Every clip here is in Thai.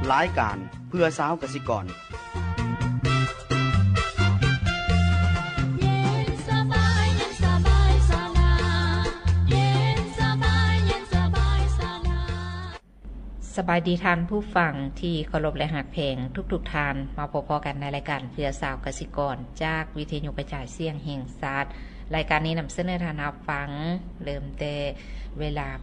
รายการเพื่อชาวเกษตรกรสบายดีท่านผู้ฟังที่เคารพและหักแพงทุกท่านมาพบกันในรายการเพื่อชาวเกษตรกรจากวิทยุกระจายเสียงแห่งชาติรายการนี้นำเสนอท่านรับฟังเริ่มแต่เวลา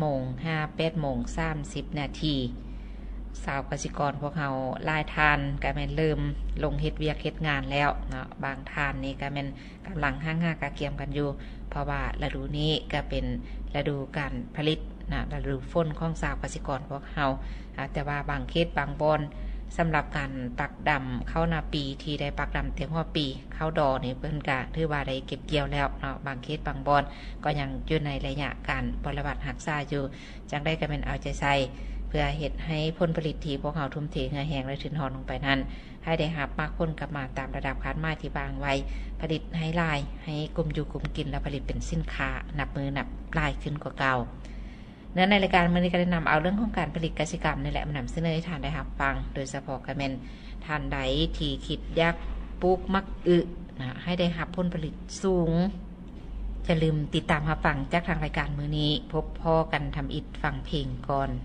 8:30 นาทีชาวเกษตรกรพวกเราหลายท่านก็แม่นเริ่มลงเฮ็ดเวียกเฮ็ดงานแล้วเนาะบางท่านนี่ก็แม่นกำลังหางานกะเกียมกันอยู่เพราะว่าฤดูนี้ก็เป็นฤดูการผลิตนะฤดูฝนของชาวเกษตรกรพวกเราแต่ว่าบางเขตบางบอนสำหรับการปักดำเข้านาปีที่ได้ปักดำเต็มหัวปีเข้าดอนี่เพิ่นก็ถือว่าได้เก็บเกี่ยวแล้วเนาะบางเขตบางบอนก็ยังอยู่ในระยะการปฏิบัติรักษาอยู่จังได้ก็เป็นเอาใจใส่เพื่อเฮ็ดให้ผลผลิตที่พวกเราทุ่มเทเหงื่อแห้งและทุนทอนลงไปนั้นให้ได้รับมากผลกลับมาตามระดับคาดหมายที่วางไว้ผลิตให้หลายให้กลุ่มอยู่กลุ่มกินและผลิตเป็นสินค้านับมือนับหลายขึ้นกว่าเก่าเนื้อในรายการมื้อนี้ก็ได้นำเอาเรื่องของการผลิตกสิกรรมนี่แหละมานำเสนอให้ท่านได้รับฟังโดยเฉพาะก็แม่นท่านใดที่คิดอยากปลูกมักนะให้ได้รับผลผลิตสูงอย่าลืมติดตามรับฟังจากทางรายการมื้อนี้พบพ่อกันทำอิฐฟังเพลงก่อน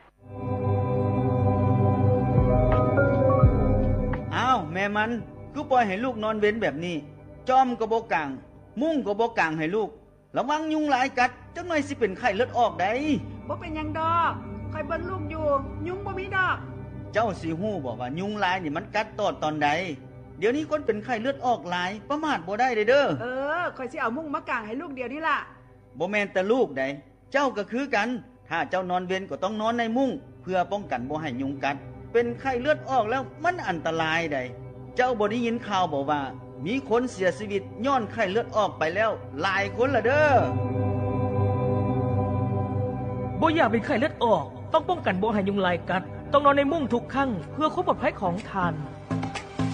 อ้าวแม่มันคือปล่อยให้ลูกนอนเว้นแบบนี้จอมก็บ่กางมุ้งก็บ่กางให้ลูกระวังยุงหลายกัดจังหน่อยสิเป็นไข้เลือดออกได้บ่เป็นหยังดอกคอยเบิ่งลูกอยู่ยุงบ่มีดอกเจ้าสิฮู้บ่ว่ายุงหลายนี่มันกัดตอนใดเดี๋ยวนี้คนเป็นไข้เลือดออกหลายประมาทบ่ได้เด้อคอยสิเอามุ้งมากางให้ลูกเดียวนี่ล่ะบ่แม่นแต่ลูกใดเจ้าก็คือกันถ้าเจ้านอนเว้นก็ต้องนอนในมุ้งเพื่อป้องกันบ่ให้ยุงกัดเป็นไข้เลือดออกแล้วมันอันตรายใดเจ้าบ่ได้ยินข่าวบ่ว่ามีคนเสียชีวิตย้อนไข้เลือดออกไปแล้วหลายคนละเด้อบ่อยากเป็นไข้เลือดออกต้องป้องกันบ่ให้ยุงลายกัดต้องนอนในมุ้งทุกครั้งเพื่อความปลอดภัยของท่าน